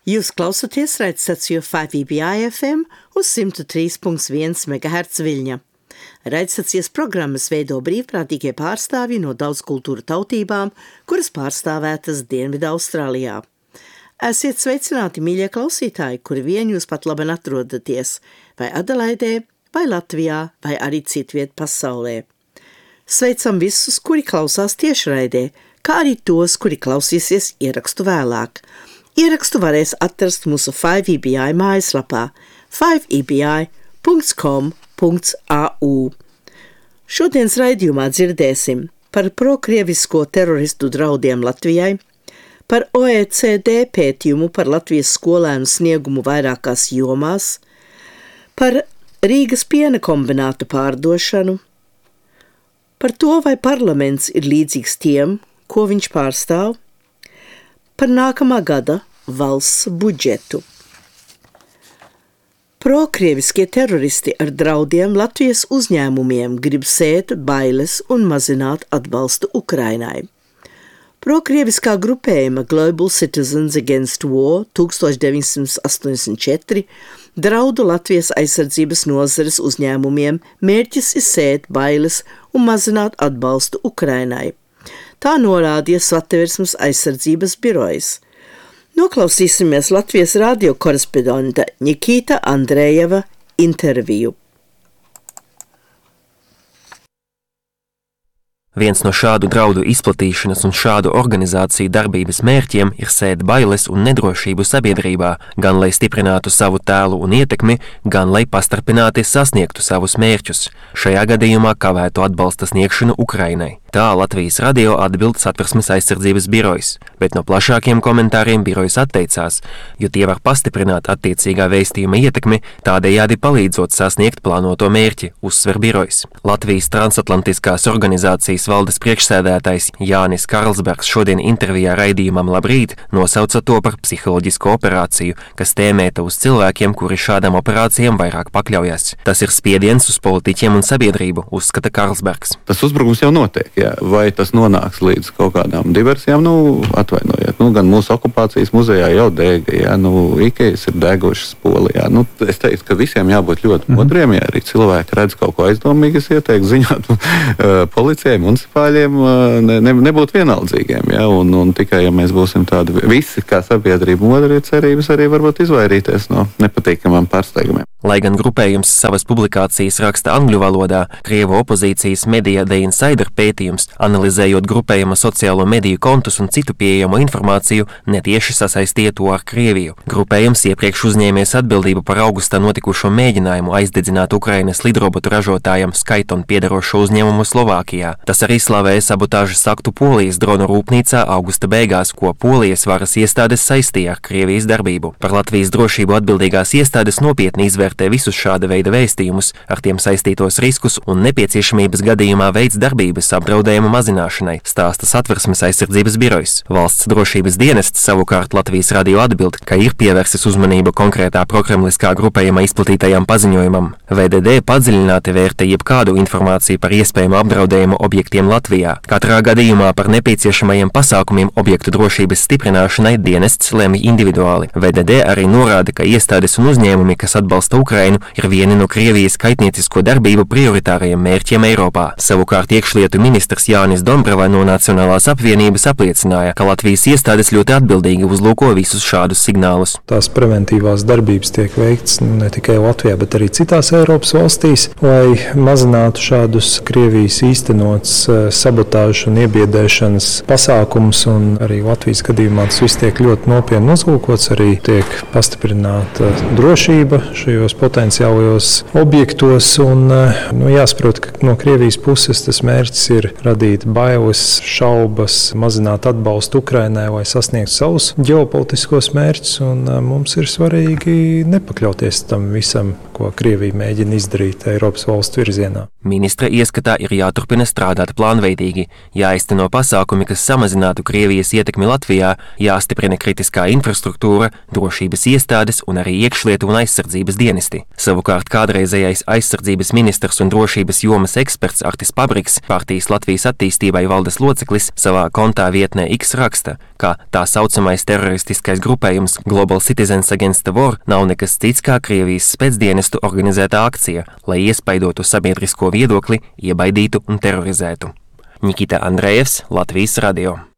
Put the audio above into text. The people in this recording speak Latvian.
Jūs klausoties raidstaciju 5EBI FM uz 103.1 MHz Viļņa. Raidstacijas programmas veido brīvprātīgie pārstāvji no daudzkultūru tautībām, kuras pārstāvētas Dienvidu Austrālijā. Esiet sveicināti, mīļie klausītāji, kuri vien jūs pat labi atrodaties, vai Adelaidē, vai Latvijā, vai arī citviet pasaulē. Sveicam visus, kuri klausās tiešraidē, kā arī tos, kuri klausīsies ierakstu vēlāk. Ierakstu varēs atrast mūsu 5EBI mājaslapā 5ebi.com.au. Šodienas raidījumā dzirdēsim par prokrievisko teroristu draudiem Latvijai, par OECD pētījumu par Latvijas skolēnu sniegumu vairākās jomās, par Rīgas piena kombināta pārdošanu, par to, vai parlaments ir līdzīgs tiem, ko viņš pārstāv, par nākamā gada valsts budžetu. Prokrieviskie teroristi ar draudiem Latvijas uzņēmumiem grib sēt bailes un mazināt atbalstu Ukrainai. Prokrieviskā grupējuma Global Citizens Against War 1984 draudu Latvijas aizsardzības nozares uzņēmumiem mērķis ir sēt bailes un mazināt atbalstu Ukrainai. Tā norādīja Satversmes aizsardzības birojas. Noklausīsimies Latvijas radio korespondenta Nikita Andrejeva interviju. Viens no šādu draudu izplatīšanas un šādu organizāciju darbības mērķiem ir sēt bailes un nedrošību sabiedrībā, gan lai stiprinātu savu tēlu un ietekmi, gan lai pastarpināti sasniegtu savus mērķus, šajā gadījumā kavētu atbalsta sniegšanu Ukrainai. Tā Latvijas radio atbild Satversmes aizsardzības birojas, bet no plašākiem komentāriem birojas atteicās, jo tie var pastiprināt attiecīgā vēstījuma ietekmi, tādējādi palīdzot sasniegt plānoto mērķi, uzsver birojas. Latvijas transatlantiskās organizācijas valdes priekšsēdētājs Jānis Karlsbergs šodien intervijā raidījumam Labrīt nosauca to par psiholoģisku operāciju, kas tēmēta uz cilvēkiem, kuri šādām operācijām vairāk pakļaujas. Tas ir spiediens uz politiķiem un sabiedrību, uzskata Karlsbergs. Tas uzbrukums jau notiek. Vai tas nonāks līdz kaut kādām diversijām, atvainojiet, gan mūsu okupācijas muzejā jau dega, Ikejas ir degušas Polijā. Es teiktu, ka visiem jābūt ļoti modriem, ja arī cilvēki redz kaut ko aizdomīgas ieteikt, ziņot policijai, municipāļiem, nebūt vienaldzīgiem, un tikai, ja mēs būsim tādi visi, kā sabiedrība modri, ir cerības arī varbūt izvairīties no nepatīkamām pārsteigumiem. Lai gan grupējums savas publikācijas raksta angļu valodā, Krievu opozīcijas Media The Insider pētījums, analizējot grupējuma sociālo mediju kontus un citu pieejamo informāciju, netieši sasaistīja to ar Krieviju. Grupējums iepriekš uzņēmies atbildību par augustā notikušo mēģinājumu aizdedzināt Ukrainas lidrobotu ražotājam Skaiton piederošo uzņēmumu Slovākijā. Tas arī slavēja sabotāžas aktu Polijas dronu rūpnīcā augusta beigās, ko Polijas varas iestādes saistīja ar Krievijas darbību. Par Latvijas drošību atbildīgās iestādes nopietni izvērtē visus šāda veida vēstījumus, ar tiem saistītos riskus un nepieciešamības gadījumā veids darbības apdraudējumu mazināšanai, stāsta Satversmes aizsardzības birojas. Valsts drošības dienests savukārt Latvijas radio atbild, ka ir pievērsis uzmanību konkrētā prokremliskā grupējuma izplatītajam paziņojumam. VDD padziļināti vērtē jebkādu informāciju par iespējamu apdraudējumu objektiem Latvijā. Katrā gadījumā par nepieciešamajiem pasākumiem objektu drošības stiprināšanai dienests lemj individuāli. VDD arī norāda, ka iestādes un uzņēmumi, kas atbalsta Ukrainu, ir vieni no Krievijas kaitniecisko darbību prioritārajiem mērķiem Eiropā. Savukārt iekšlietu ministrs Jānis Dombrava no Nacionālās apvienības apliecināja, ka Latvijas iestādes ļoti atbildīgi uzlūko visus šādus signālus. Tās preventīvās darbības tiek veikts ne tikai Latvijā, bet arī citās Eiropas valstīs, lai mazinātu šādus Krievijas īstenots sabotāžu un iebiedēšanas pasākums, un arī Latvijas gadījumā tas viss tiek ļoti nopietni uzlūkots, arī tiek pastiprināta drošība šajos potenciālajos objektos, un jāsaprot, ka no Krievijas puses tas mērķis ir radīt bailes, šaubas, mazināt atbalstu Ukrainai, lai sasniegtu savus ģeopolitiskos mērķus, un mums ir svarīgi nepakļauties tam visam, ko Krievija mēģina izdarīt Eiropas valstu virzienā. Ministra ieskatā ir jāturpina strādāt plānveidīgi, jāizteno pasākumi, kas samazinātu Krievijas ietekmi Latvijā, jāstiprina kritiskā infrastruktūra, drošības iestādes un arī iekšlietu un aizsardzības dienesti. Savukārt kādreizējais aizsardzības ministrs un drošības jomas eksperts Artis Pabriks, partijas Latvijas attīstībai valdes loceklis, savā kontā vietnē X raksta, kā tā saucamais teroristiskais grupējums Global Citizens Against the War nav nekas cits kā Krievijas spēcdienestu organizēta akcija, lai iespaidotu sabiedrisko viedokli, iebaidītu un terorizētu. Nikita Andrejevs, Latvijas radio.